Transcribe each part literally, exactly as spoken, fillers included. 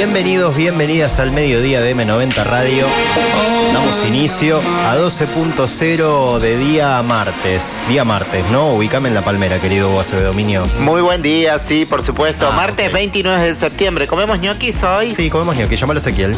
Bienvenidos, bienvenidas al mediodía de eme noventa Radio. Damos inicio a doce punto cero de día martes. Día martes, ¿no? Ubícame en La Palmera, querido Hugo Acevedo Dominio. Muy buen día, sí, por supuesto. Ah, martes okay. veintinueve de septiembre. ¿Comemos ñoquis hoy? Sí, comemos ñoquis. Llámalo Ezequiel.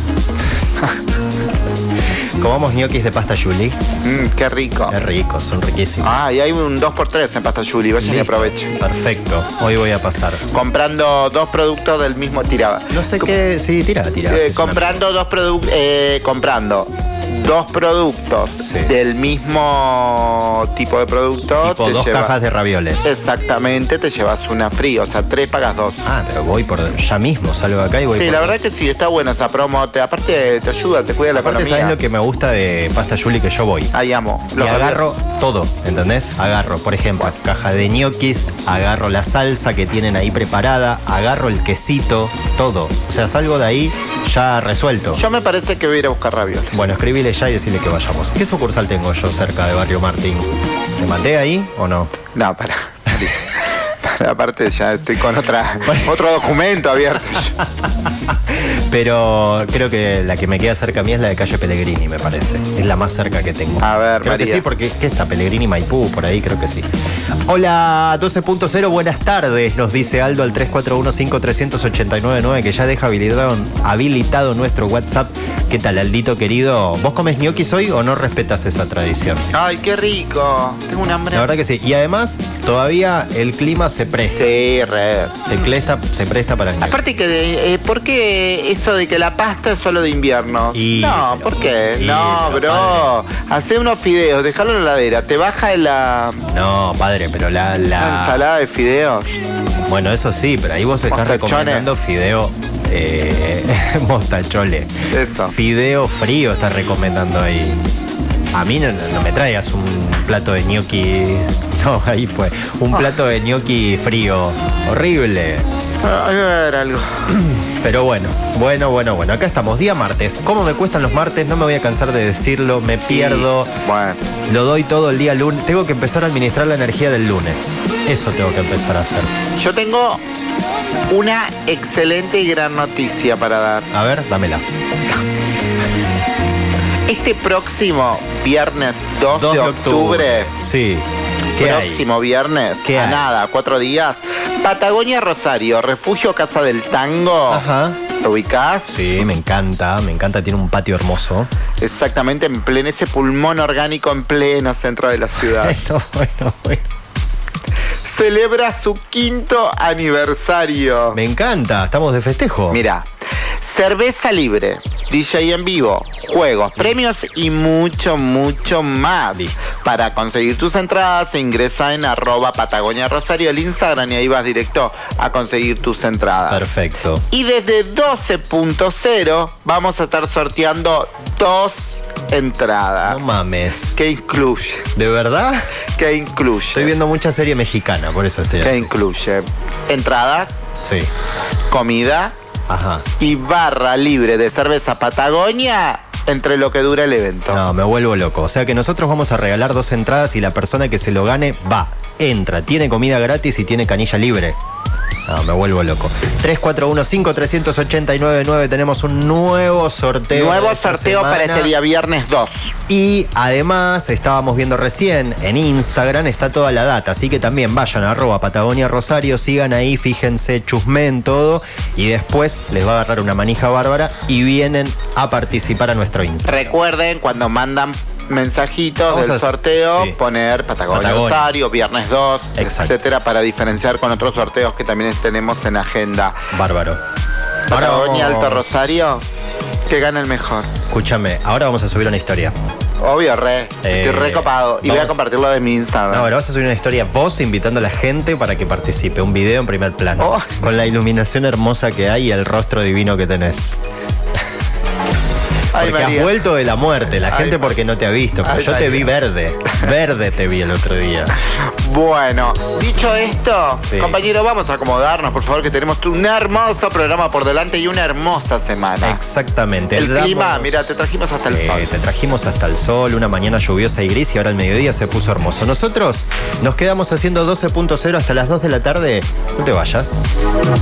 Comamos ñoquis de pasta Julie. Mmm, qué rico. Es rico, son riquísimos. Ah, y hay un dos por tres en pasta Julie. Vayan y Listo. aprovechen. Perfecto. Hoy voy a pasar. Comprando dos productos del mismo tiraba. No sé qué... Sí, tira, tira. Eh, es una- comprando dos productos... Eh, comprando dos productos Sí. del mismo tipo de producto. Tipo te dos lleva- cajas de ravioles. Exactamente, te llevas una fría. O sea, tres pagas dos. Ah, pero voy por... Ya mismo salgo de acá y voy Sí, por la dos. verdad que sí, está buena esa promo. Te, aparte te ayuda, te cuida la Aparte, economía. ¿sabes lo que me gusta de pasta Julie? Que yo voy. Ahí amo. Y Los agarro todo, ¿entendés? Agarro, por ejemplo, caja de ñoquis, agarro la salsa que tienen ahí preparada, agarro el quesito, todo. O sea, salgo de ahí ya resuelto. Yo me parece que voy a ir a buscar ravioles. Bueno, escribile ya y decirle que vayamos. ¿Qué sucursal tengo yo cerca de Barrio Martín? ¿Te mandé ahí o no? No, para. para aparte ya estoy con otra otro documento abierto. Pero creo que la que me queda cerca a mí es la de calle Pellegrini, me parece. Es la más cerca que tengo. A ver, creo María. que sí, porque ¿qué está? Pellegrini, Maipú, por ahí creo que sí. Hola, doce punto cero, buenas tardes, nos dice Aldo al tres cuatro uno cinco tres ocho nueve nueve, que ya deja habilitado, habilitado nuestro WhatsApp. ¿Qué tal, Aldito querido? ¿Vos comes ñoquis hoy o no respetas esa tradición? Ay, qué rico. Tengo un hambre. La verdad que sí. Y además, todavía el clima se presta. Sí, re. Se, presta, se presta para ñoquis. Aparte que, eh, ¿por qué eso de que la pasta es solo de invierno? Y- no, pero- ¿por qué? y- no, pero bro. Hacé unos fideos, dejalo en la heladera. Te baja en la, No, padre, pero la... la la... ensalada de fideos. Bueno, eso sí, pero ahí vos estás Mostachones. recomendando fideo eh, mostachole. Eso. Fideo frío estás recomendando ahí. A mí no, no- no me traigas un plato de gnocchi. No, ahí fue. Un plato de gnocchi frío. Horrible. Ay, a ver algo. Pero bueno, bueno, bueno, bueno. Acá estamos, día martes. ¿Cómo me cuestan los martes? No me voy a cansar de decirlo. Me pierdo. Bueno. Lo doy todo el día lunes. Tengo que empezar a administrar la energía del lunes. Eso tengo que empezar a hacer. Yo tengo una excelente y gran noticia para dar. A ver, dámela. Este próximo viernes dos, dos de octubre, Sí. ¿Qué próximo viernes, ¿Qué a hay? nada, cuatro días, Patagonia Rosario, Refugio Casa del Tango. hay? Ajá. ¿Lo ubicás? Sí, me encanta, me encanta, tiene un patio hermoso. Exactamente, en pleno, ese pulmón orgánico en pleno centro de la ciudad. Bueno, bueno, bueno. Celebra su quinto aniversario. Me encanta, estamos de festejo. Mira, cerveza libre, D J en vivo, juegos, premios y mucho, mucho más. Listo. Para conseguir tus entradas, ingresa en arroba Patagonia Rosario, el Instagram, y ahí vas directo a conseguir tus entradas. Perfecto. Y desde doce punto cero vamos a estar sorteando dos entradas. No mames. ¿Qué incluye? ¿De verdad? ¿Qué incluye? Estoy viendo mucha serie mexicana, por eso estoy ¿Qué así. incluye? Entrada, Sí. comida Ajá. y barra libre de cerveza Patagonia entre lo que dura el evento. No, me vuelvo loco. O sea que nosotros vamos a regalar dos entradas y la persona que se lo gane va, entra, tiene comida gratis y tiene canilla libre. No, me vuelvo loco. tres cuatro uno cinco tres ocho nueve nueve, tenemos un nuevo sorteo. Nuevo esta sorteo para semana. este día viernes dos. Y además, estábamos viendo recién en Instagram, está toda la data, así que también vayan a arroba Patagonia Rosario, sigan ahí, fíjense, chusmen todo, y después les va a agarrar una manija bárbara y vienen a participar a nuestro Instagram. Recuerden, cuando mandan mensajitos Vamos del a- sorteo, sí. poner Patagonia, Patagonia. Rosario, viernes dos, Exacto. etcétera, para diferenciar con otros sorteos que también tenemos en agenda. Bárbaro. Ahora Patagonia, vamos- Alto Rosario, que gane el mejor. Escúchame, ahora vamos a subir una historia. Obvio, re. Eh, Estoy re copado. Y voy a vamos- compartirlo de mi Instagram. No, ahora vas a subir una historia vos invitando a la gente para que participe. Un video en primer plano. Oh. Con la iluminación hermosa que hay y el rostro divino que tenés. Ay, Porque has María. vuelto de la muerte. La Ay, gente porque no te ha visto. Pero Ay, yo te María. vi verde. Verde te vi el otro día. Bueno, dicho esto, Sí. compañero, vamos a acomodarnos, por favor, que tenemos un hermoso programa por delante y una hermosa semana. Exactamente. El Damos- clima, mira, te trajimos hasta el Sí, sol. te trajimos hasta el sol, una mañana lluviosa y gris y ahora el mediodía se puso hermoso. Nosotros nos quedamos haciendo doce punto cero hasta las dos de la tarde. No te vayas.